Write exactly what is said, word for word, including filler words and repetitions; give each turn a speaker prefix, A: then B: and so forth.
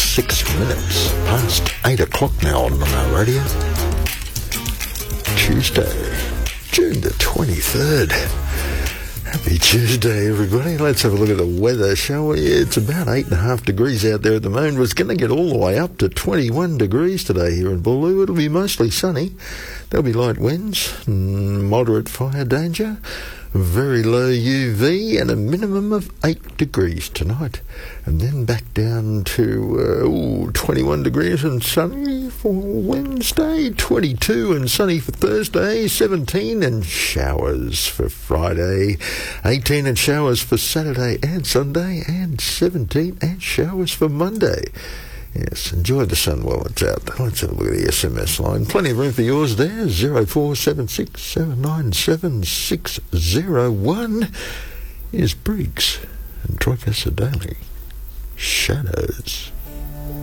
A: six minutes past eight o'clock now on our radio. Tuesday, June the twenty-third. Happy Tuesday, everybody. Let's have a look at the weather, shall we? It's about eight and a half degrees out there at the moment. It's going to get all the way up to twenty-one degrees today here in Boolaloo. It'll be mostly sunny. There'll be light winds, moderate fire danger, very low U V, and a minimum of eight degrees tonight. And then back down to uh, ooh, twenty-one degrees and sunny for Wednesday, twenty-two and sunny for Thursday, seventeen and showers for Friday, eighteen and showers for Saturday and Sunday, and seventeen and showers for Monday. Yes, enjoy the sun while it's out. Let's have a look at the S M S line. Plenty of room for yours there. zero four seven six seven nine seven six zero one is Briggs and Troy Daly. Shadows.